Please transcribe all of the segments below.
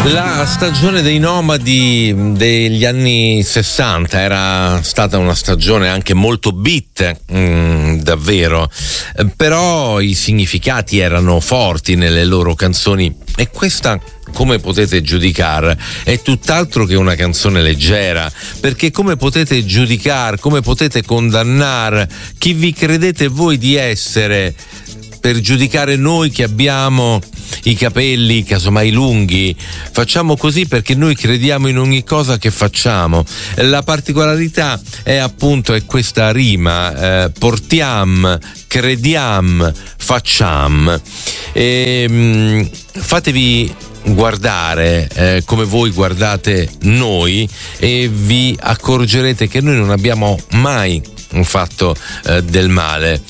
La stagione dei nomadi degli anni 60 era stata una stagione anche molto beat, davvero, però i significati erano forti nelle loro canzoni e questa, come potete giudicare, è tutt'altro che una canzone leggera, perché come potete giudicare, come potete condannare chi vi credete voi di essere per giudicare noi che abbiamo i capelli casomai lunghi? Facciamo così perché noi crediamo in ogni cosa che facciamo. La particolarità è appunto questa rima, portiam, crediam, facciam. Fatevi guardare come voi guardate noi e vi accorgerete che noi non abbiamo mai fatto del male.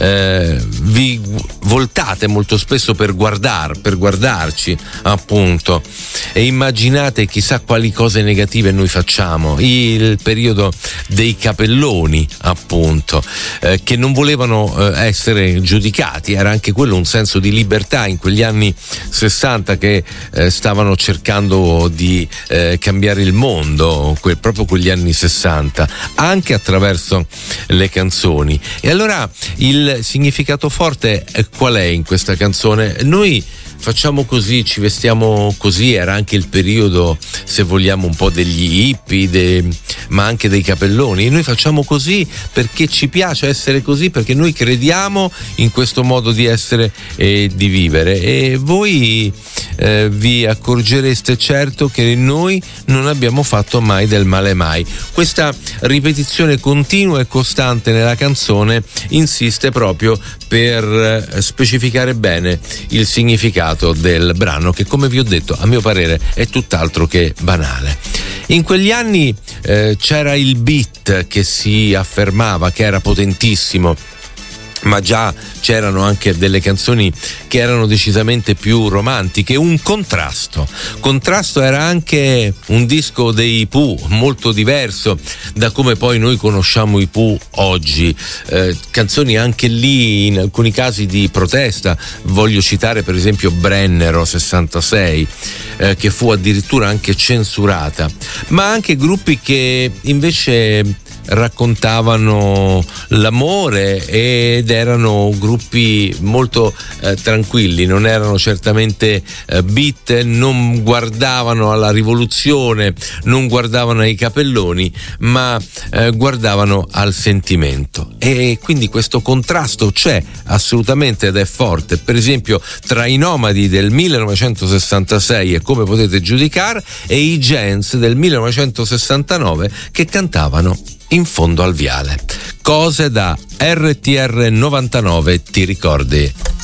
Vi voltate molto spesso per guardarci appunto, e immaginate chissà quali cose negative noi facciamo. Il periodo dei capelloni appunto, che non volevano essere giudicati, era anche quello un senso di libertà in quegli anni 60 che stavano cercando di cambiare il mondo, proprio quegli anni 60, anche attraverso le canzoni. E allora il significato forte qual è in questa canzone? Noi facciamo così, ci vestiamo così, era anche il periodo, se vogliamo, un po' degli hippie, ma anche dei capelloni. Noi facciamo così perché ci piace essere così, perché noi crediamo in questo modo di essere e di vivere, e voi vi accorgereste certo che noi non abbiamo fatto mai del male mai. Questa ripetizione continua e costante nella canzone insiste proprio per specificare bene il significato del brano, che, come vi ho detto, a mio parere è tutt'altro che banale. In quegli anni c'era il beat che si affermava, che era potentissimo, ma già c'erano anche delle canzoni che erano decisamente più romantiche. Un contrasto era anche un disco dei Pooh, molto diverso da come poi noi conosciamo i Pooh oggi. Canzoni anche lì in alcuni casi di protesta. Voglio citare per esempio Brennero 66, che fu addirittura anche censurata, ma anche gruppi che invece raccontavano l'amore ed erano gruppi molto tranquilli, non erano certamente beat, non guardavano alla rivoluzione, non guardavano ai capelloni, ma guardavano al sentimento. E quindi questo contrasto c'è assolutamente ed è forte, per esempio tra i Nomadi del 1966 e come potete giudicare, e i Gens del 1969 che cantavano In fondo al viale. Cose da RTR 99, ti ricordi?